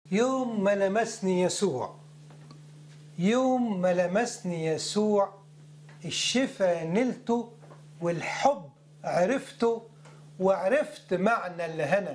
يوم ما لمسني يسوع، يوم ما لمسني يسوع الشفا نلته والحب عرفته وعرفت معنى الهنا.